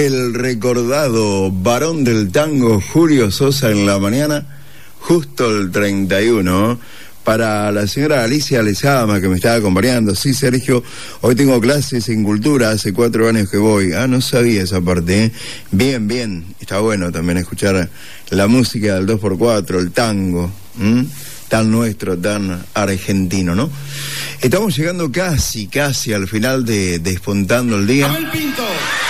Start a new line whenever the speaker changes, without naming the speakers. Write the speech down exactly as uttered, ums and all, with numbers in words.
el recordado varón del tango Julio Sosa en la mañana, justo el treinta y uno, para la señora Alicia Lezama, que me estaba acompañando. Sí, Sergio, hoy tengo clases en cultura, hace cuatro años que voy. Ah, no sabía esa parte, ¿eh? Bien, bien, está bueno también escuchar la música del dos por cuatro, el tango, ¿m? Tan nuestro, tan argentino, ¿no? Estamos llegando casi, casi al final de Despuntando el Día.
¡Abel Pinto!